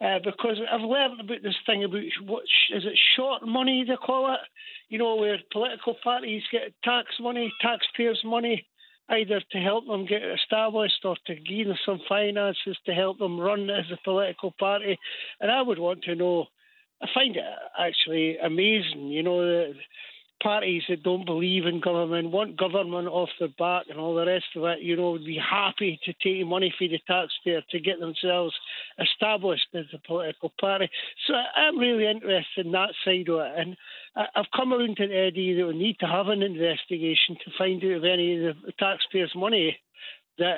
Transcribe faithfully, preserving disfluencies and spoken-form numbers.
Uh, because I've learned about this thing about what is it short money they call it, you know, where political parties get tax money, taxpayers' money, either to help them get established or to gain some finances to help them run as a political party. And I would want to know, I find it actually amazing, you know, the parties that don't believe in government, want government off their back and all the rest of it, you know, would be happy to take money from the taxpayer to get themselves established as a political party. So I'm really interested in that side of it. And I've come around to the idea that we need to have an investigation to find out if any of the taxpayers' money